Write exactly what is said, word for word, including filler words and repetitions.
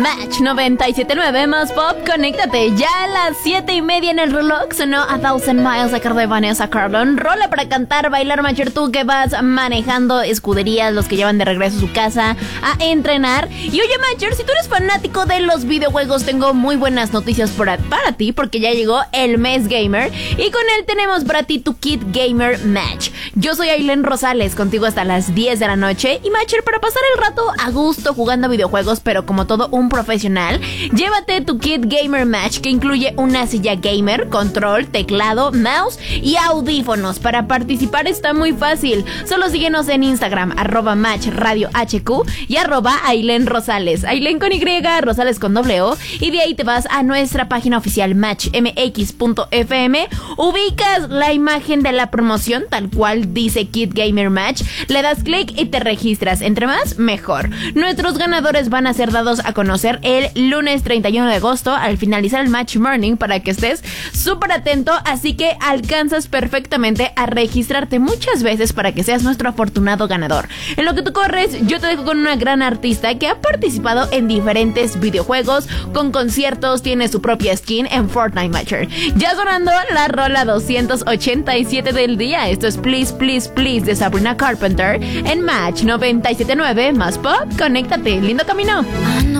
Match noventa y siete punto nueve más pop, conéctate. Ya a las siete y media en el reloj sonó A Thousand Miles de Carly Vanessa Carlton. Rola para cantar, bailar, Matcher, tú que vas manejando escuderías, los que llevan de regreso a su casa a entrenar. Y oye, Matcher, si tú eres fanático de los videojuegos, tengo muy buenas noticias para, para ti, porque ya llegó el mes gamer y con él tenemos para ti tu Kit Gamer Match. Yo soy Ailén Rosales, contigo hasta las diez de la noche. Y Matcher, para pasar el rato a gusto jugando videojuegos, pero como todo un profesional, llévate tu Kit Gamer Match, que incluye una silla gamer, control, teclado, mouse y audífonos. Para participar está muy fácil, solo síguenos en Instagram, arroba match radio hq y arroba Ailén Rosales, Ailén con Y, Rosales con doble O, y de ahí te vas a nuestra página oficial match m x punto f m, ubicas la imagen de la promoción tal cual dice Kit Gamer Match, le das clic y te registras. Entre más, mejor. Nuestros ganadores van a ser dados a conocer el lunes treinta y uno de agosto al finalizar el Match Morning, para que estés súper atento, así que alcanzas perfectamente a registrarte muchas veces para que seas nuestro afortunado ganador. En lo que tú corres, yo te dejo con una gran artista que ha participado en diferentes videojuegos, con conciertos, tiene su propia skin en Fortnite Matcher. Ya sonando la rola doscientos ochenta y siete del día. Esto es Please Please Please de Sabrina Carpenter en Match noventa y siete punto nueve más pop, conéctate, lindo camino.